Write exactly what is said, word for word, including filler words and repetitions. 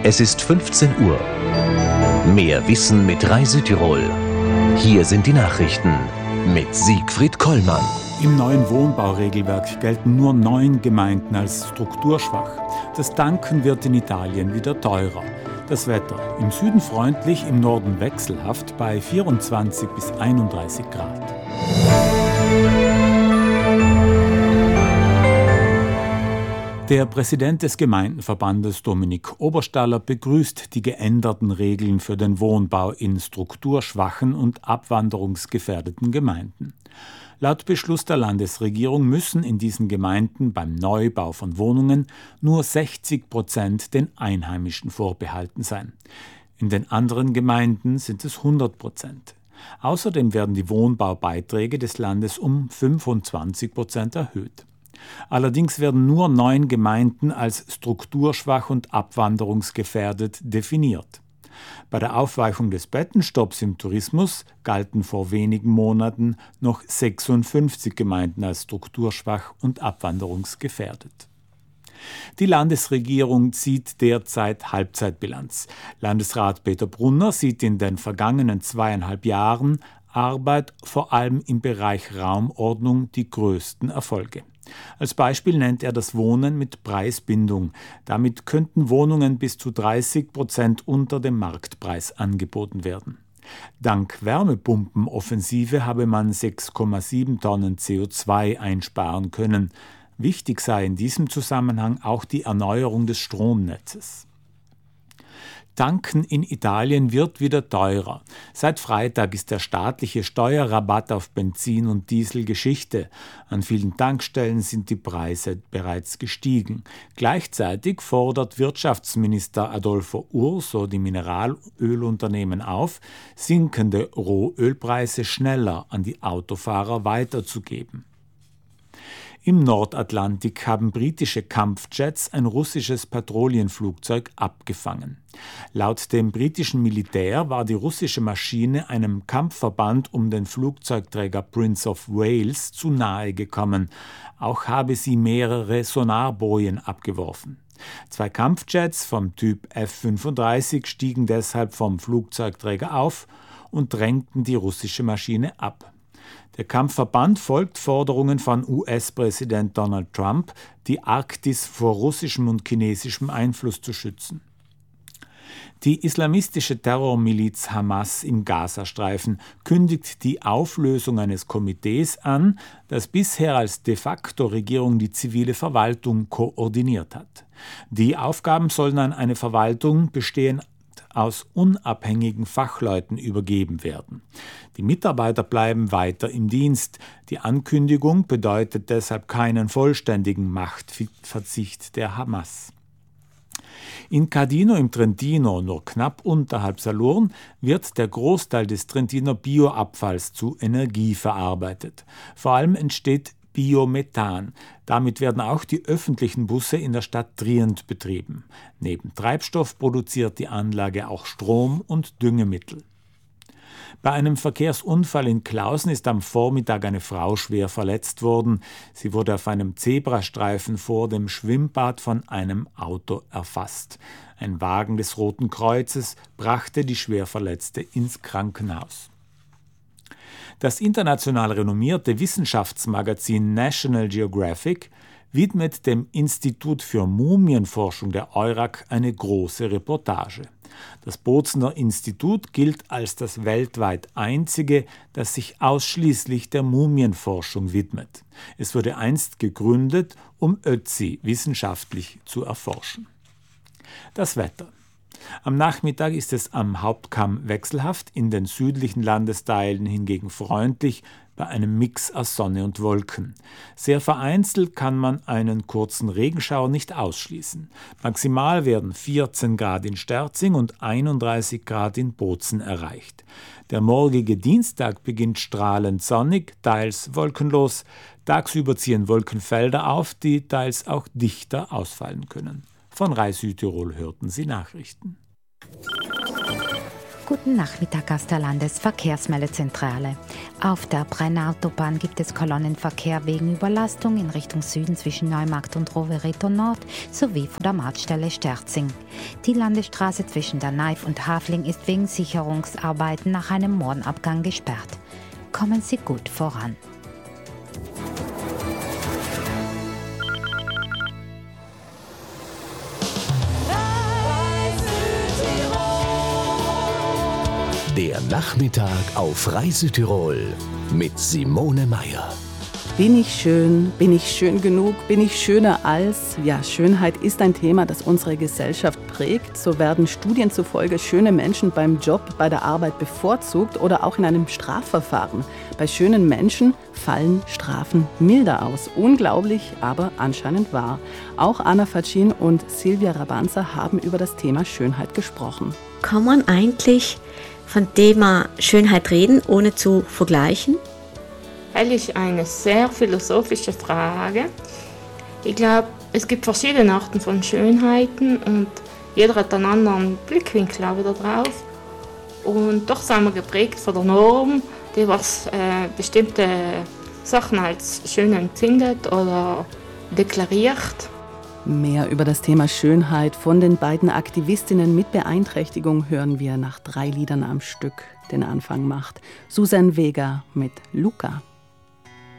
Es ist fünfzehn Uhr. Mehr Wissen mit Rai Südtirol. Hier sind die Nachrichten mit Siegfried Kollmann. Im neuen Wohnbauregelwerk gelten nur neun Gemeinden als strukturschwach. Das Tanken wird in Italien wieder teurer. Das Wetter: im Süden freundlich, im Norden wechselhaft bei vierundzwanzig bis einunddreißig Grad. Der Präsident des Gemeindenverbandes Dominik Oberstaller begrüßt die geänderten Regeln für den Wohnbau in strukturschwachen und abwanderungsgefährdeten Gemeinden. Laut Beschluss der Landesregierung müssen in diesen Gemeinden beim Neubau von Wohnungen nur sechzig Prozent den Einheimischen vorbehalten sein. In den anderen Gemeinden sind es hundert Prozent. Außerdem werden die Wohnbaubeiträge des Landes um fünfundzwanzig Prozent erhöht. Allerdings werden nur neun Gemeinden als strukturschwach und abwanderungsgefährdet definiert. Bei der Aufweichung des Bettenstopps im Tourismus galten vor wenigen Monaten noch sechsundfünfzig Gemeinden als strukturschwach und abwanderungsgefährdet. Die Landesregierung zieht derzeit Halbzeitbilanz. Landesrat Peter Brunner sieht in den vergangenen zweieinhalb Jahren Arbeit vor allem im Bereich Raumordnung die größten Erfolge. Als Beispiel nennt er das Wohnen mit Preisbindung. Damit könnten Wohnungen bis zu dreißig Prozent unter dem Marktpreis angeboten werden. Dank Wärmepumpenoffensive habe man sechs Komma sieben Tonnen C O zwei einsparen können. Wichtig sei in diesem Zusammenhang auch die Erneuerung des Stromnetzes. Tanken in Italien wird wieder teurer. Seit Freitag ist der staatliche Steuerrabatt auf Benzin und Diesel Geschichte. An vielen Tankstellen sind die Preise bereits gestiegen. Gleichzeitig fordert Wirtschaftsminister Adolfo Urso die Mineralölunternehmen auf, sinkende Rohölpreise schneller an die Autofahrer weiterzugeben. Im Nordatlantik haben britische Kampfjets ein russisches Patrouillenflugzeug abgefangen. Laut dem britischen Militär war die russische Maschine einem Kampfverband um den Flugzeugträger Prince of Wales zu nahe gekommen. Auch habe sie mehrere Sonarbojen abgeworfen. Zwei Kampfjets vom Typ F fünfunddreißig stiegen deshalb vom Flugzeugträger auf und drängten die russische Maschine ab. Der Kampfverband folgt Forderungen von U S-Präsident Donald Trump, die Arktis vor russischem und chinesischem Einfluss zu schützen. Die islamistische Terrormiliz Hamas im Gazastreifen kündigt die Auflösung eines Komitees an, das bisher als de facto Regierung die zivile Verwaltung koordiniert hat. Die Aufgaben sollen an eine Verwaltung bestehen aus unabhängigen Fachleuten übergeben werden. Die Mitarbeiter bleiben weiter im Dienst. Die Ankündigung bedeutet deshalb keinen vollständigen Machtverzicht der Hamas. In Cardino im Trentino, nur knapp unterhalb Salurn, wird der Großteil des Trentiner Bioabfalls zu Energie verarbeitet. Vor allem entsteht Biomethan. Damit werden auch die öffentlichen Busse in der Stadt Trient betrieben. Neben Treibstoff produziert die Anlage auch Strom und Düngemittel. Bei einem Verkehrsunfall in Klausen ist am Vormittag eine Frau schwer verletzt worden. Sie wurde auf einem Zebrastreifen vor dem Schwimmbad von einem Auto erfasst. Ein Wagen des Roten Kreuzes brachte die Schwerverletzte ins Krankenhaus. Das international renommierte Wissenschaftsmagazin National Geographic widmet dem Institut für Mumienforschung der E U R A C eine große Reportage. Das Bozener Institut gilt als das weltweit einzige, das sich ausschließlich der Mumienforschung widmet. Es wurde einst gegründet, um Ötzi wissenschaftlich zu erforschen. Das Wetter. Am Nachmittag ist es am Hauptkamm wechselhaft, in den südlichen Landesteilen hingegen freundlich, bei einem Mix aus Sonne und Wolken. Sehr vereinzelt kann man einen kurzen Regenschauer nicht ausschließen. Maximal werden vierzehn Grad in Sterzing und einunddreißig Grad in Bozen erreicht. Der morgige Dienstag beginnt strahlend sonnig, teils wolkenlos. Tagsüber ziehen Wolkenfelder auf, die teils auch dichter ausfallen können. Von Rai Südtirol hörten Sie Nachrichten. Guten Nachmittag aus der Landesverkehrsmeldezentrale. Auf der Brennautobahn gibt es Kolonnenverkehr wegen Überlastung in Richtung Süden zwischen Neumarkt und Rovereto Nord sowie von der Mautstelle Sterzing. Die Landesstraße zwischen der Naif und Hafling ist wegen Sicherungsarbeiten nach einem Morgenabgang gesperrt. Kommen Sie gut voran. Der Nachmittag auf Reise Tirol mit Simone Meier. Bin ich schön? Bin ich schön genug? Bin ich schöner als? Ja, Schönheit ist ein Thema, das unsere Gesellschaft prägt. So werden Studien zufolge schöne Menschen beim Job, bei der Arbeit bevorzugt oder auch in einem Strafverfahren. Bei schönen Menschen fallen Strafen milder aus. Unglaublich, aber anscheinend wahr. Auch Anna Facin und Silvia Rabanza haben über das Thema Schönheit gesprochen. Kann man eigentlich von Thema Schönheit reden, ohne zu vergleichen? Das ist eine sehr philosophische Frage. Ich glaube, es gibt verschiedene Arten von Schönheiten und jeder hat einen anderen Blickwinkel auch wieder drauf. Und doch sind wir geprägt von der Norm, die was äh, bestimmte Sachen als schön empfindet oder deklariert. Mehr über das Thema Schönheit von den beiden Aktivistinnen mit Beeinträchtigung hören wir nach drei Liedern am Stück. Den Anfang macht Susan Vega mit Luca.